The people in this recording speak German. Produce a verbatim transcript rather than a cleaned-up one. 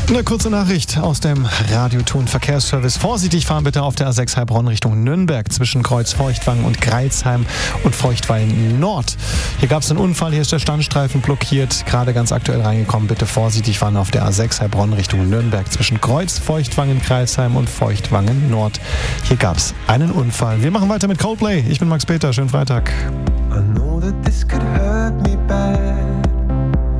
Eine kurze Nachricht aus dem Radioton Verkehrsservice. Vorsichtig fahren bitte auf der A sechs Heilbronn Richtung Nürnberg zwischen Kreuz Feuchtwangen und Greilsheim und Feuchtwallen Nord. Hier gab es einen Unfall, hier ist der Standstreifen blockiert, gerade ganz aktuell reingekommen. Bitte vorsichtig fahren auf der A sechs Heilbronn Richtung Nürnberg zwischen Kreuz Feuchtwangen, Greilsheim und Feuchtwangen Nord. Hier gab es einen Unfall. Wir machen weiter mit Coldplay. Ich bin Max Peter, schönen Freitag. I know that this could hurt me bad.